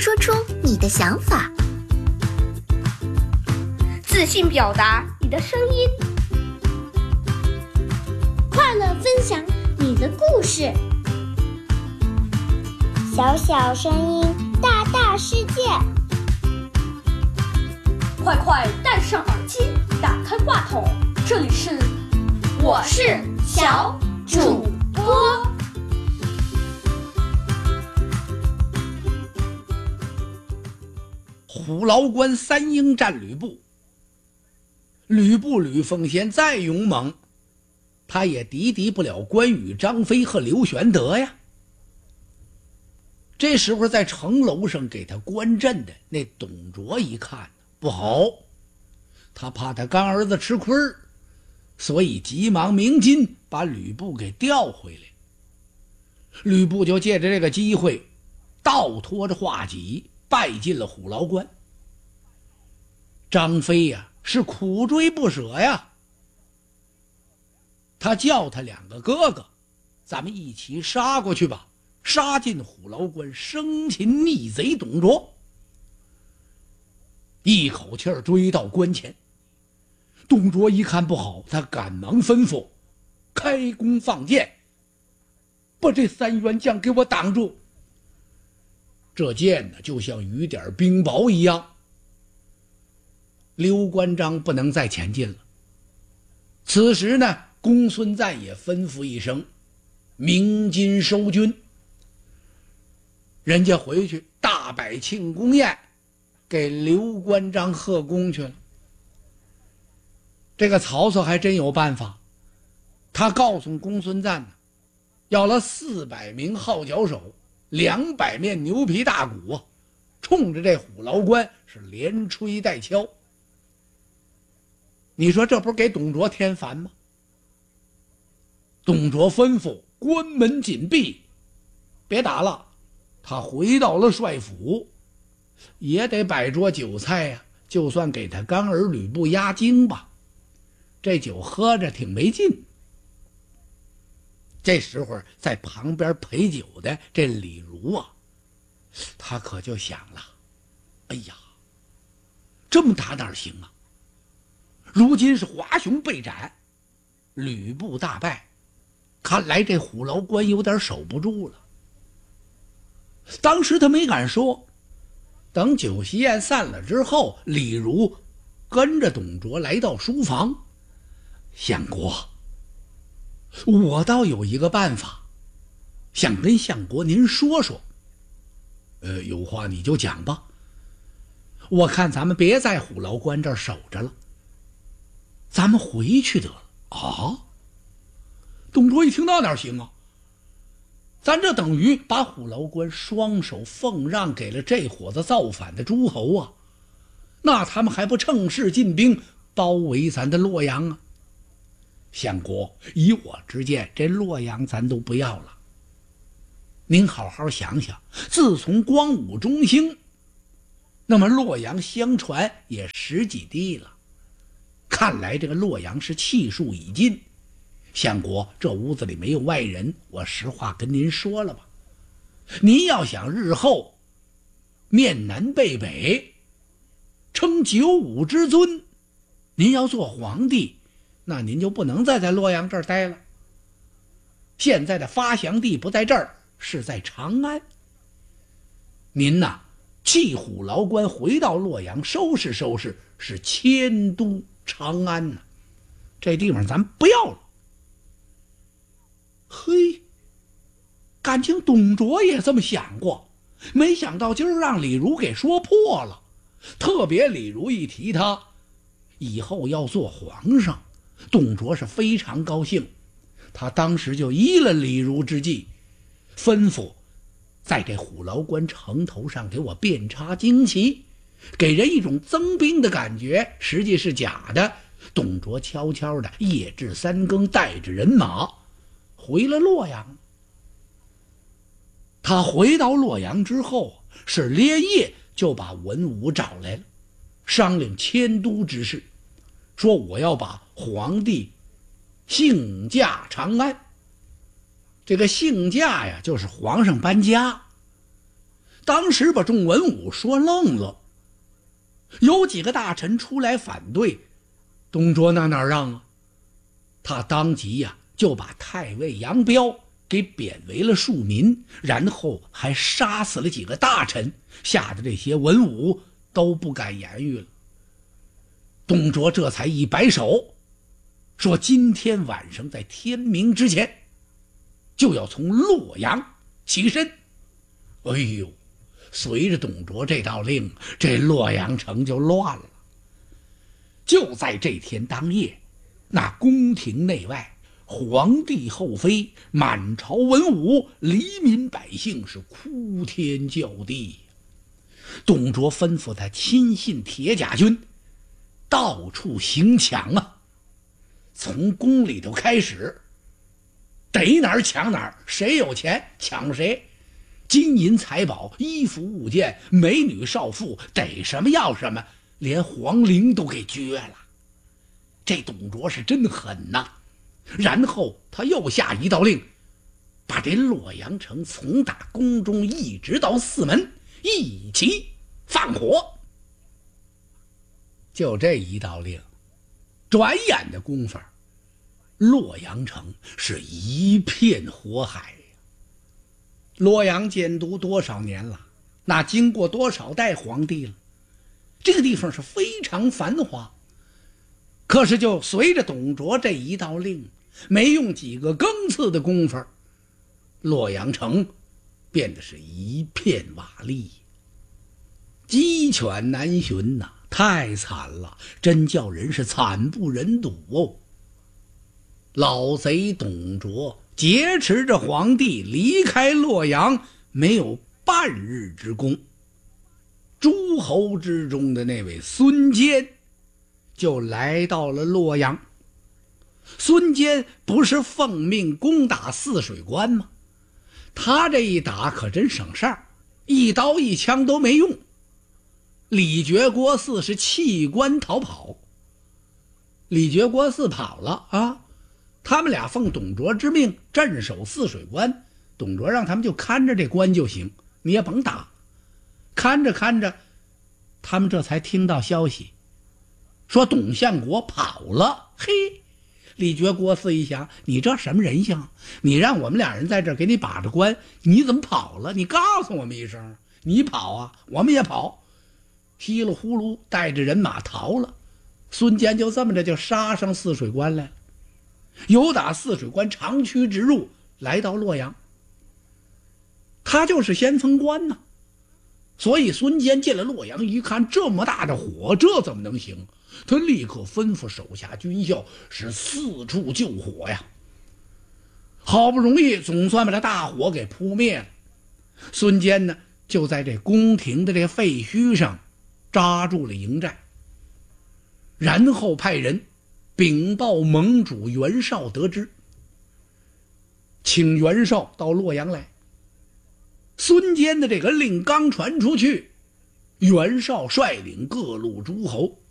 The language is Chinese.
说出你的想法， 自信表达你的声音， 快乐分享你的故事。小小声音，大大世界。 快快戴上耳机，打开话筒，这里是我是小主播。 虎牢关三英战吕布，吕奉先再勇猛，他也敌不了关羽、张飞和刘玄德呀。这时候在城楼上给他观阵的那董卓一看不好，他怕他干儿子吃亏，所以急忙鸣金把吕布给调回来。吕布就借着这个机会倒拖着画戟败进了虎牢关。张飞呀，是苦追不舍呀，他叫他两个哥哥，咱们一起杀过去吧，杀进虎牢关，生擒逆贼董卓。一口气追到关前，董卓一看不好，他赶忙吩咐开弓放箭，把这三员将给我挡住。这箭呢，就像雨点冰雹一样。刘关张不能再前进了。此时呢，公孙瓒也吩咐一声鸣金收军。人家回去大摆庆功宴，给刘关张贺功去了。这个曹操还真有办法，他告诉公孙瓒要了400名号角手，200面牛皮大鼓，冲着这虎牢关是连吹带敲。你说这不是给董卓添烦吗？董卓吩咐关门紧闭，别打了。他回到了帅府，也得摆桌酒菜呀，就算给他干儿吕布压惊吧。这酒喝着挺没劲。这时候在旁边陪酒的这李儒啊，他可就想了，哎呀，这么打哪行啊？如今是华雄被斩，吕布大败，看来这虎牢关有点守不住了。当时他没敢说，等酒席宴散了之后，李儒跟着董卓来到书房。相国，我倒有一个办法，想跟相国您说说。有话你就讲吧。我看咱们别在虎牢关这儿守着了，咱们回去得了。啊！董卓一听，那哪行啊？咱这等于把虎牢关双手奉让给了这伙子造反的诸侯啊，那他们还不趁势进兵包围咱的洛阳啊？相国，以我之见，这洛阳咱都不要了。您好好想想，自从光武中兴，那么洛阳相传也10几地了，看来这个洛阳是气数已尽。相国，这屋子里没有外人，我实话跟您说了吧，您要想日后面南背北，称95之尊，您要做皇帝，那您就不能再在洛阳这儿待了。现在的发祥地不在这儿，是在长安。您呐，弃虎牢关，回到洛阳收拾收拾，是迁都长安呐。这地方咱不要了。嘿，感情董卓也这么想过，没想到今儿让李儒给说破了。特别李儒一提他以后要做皇上，董卓是非常高兴。他当时就依了李儒之计，吩咐在这虎牢关城头上给我遍插旌旗，给人一种增兵的感觉，实际是假的。董卓悄悄的夜至3更，带着人马回了洛阳。他回到洛阳之后，是连夜就把文武找来了，商量迁都之事，说我要把皇帝幸驾长安。这个幸驾呀，就是皇上搬家。 当时把众文武说愣了，有几个大臣出来反对，董卓哪让啊？他当即呀，就把太尉杨彪给贬为了庶民，然后还杀死了几个大臣，吓得这些文武都不敢言语了。董卓这才一摆手，说今天晚上在天明之前就要从洛阳起身。哎呦，随着董卓这道令，这洛阳城就乱了。就在这天当夜，那宫廷内外，皇帝后妃，满朝文武，黎民百姓是哭天叫地。董卓吩咐他亲信铁甲军到处行抢啊，从宫里头开始，逮哪儿抢哪儿，谁有钱抢谁，金银财宝、衣服物件、美女少妇，逮什么要什么，连皇陵都给撅了。这董卓是真狠呐！然后他又下一道令，把这洛阳城从打宫中一直到四门一起放火。就这一道令，转眼的功夫，洛阳城是一片火海。洛阳建都多少年了，那经过多少代皇帝了，这个地方是非常繁华。可是就随着董卓这一道令，没用几个更次的功夫，洛阳城变得是一片瓦砾，鸡犬难寻呐，太惨了，真叫人是惨不忍睹哦。老贼董卓劫持着皇帝离开洛阳，没有半日之功，诸侯之中的那位孙坚就来到了洛阳。孙坚不是奉命攻打泗水关吗？他这一打可真省事儿，一刀一枪都没用。李傕、郭汜是弃关逃跑，李傕、郭汜跑了啊，他们俩奉董卓之命镇守泗水关，董卓让他们就看着这关就行，你也甭打。看着看着，他们这才听到消息，说董相国跑了。嘿，李傕、郭汜一想，你这什么人性？你让我们俩人在这儿给你把着关，你怎么跑了？你告诉我们一声，你跑啊，我们也跑。稀里呼噜带着人马逃了。孙坚就这么着就杀上泗水关来了，由打泗水关长驱直入，来到洛阳。他就是先锋官呢，所以孙坚进了洛阳一看，这么大的火，这怎么能行？他立刻吩咐手下军校是四处救火呀。好不容易总算把这大火给扑灭了。孙坚呢，就在这宫廷的这废墟上扎住了营寨，然后派人禀报盟主袁绍得知，请袁绍到洛阳来。孙坚的这个令刚传出去，袁绍率领各路诸侯